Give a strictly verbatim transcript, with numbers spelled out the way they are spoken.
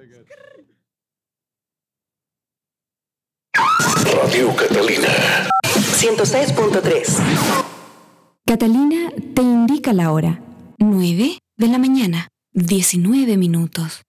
Radio Catalina ciento seis punto tres. Catalina te indica la hora. nueve de la mañana, diecinueve minutos.